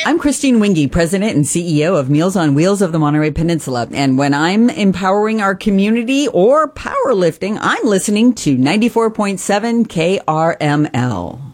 I'm Christine Wingy, President and CEO of Meals on Wheels of the Monterey Peninsula. And when I'm empowering our community or powerlifting, I'm listening to 94.7 KRML.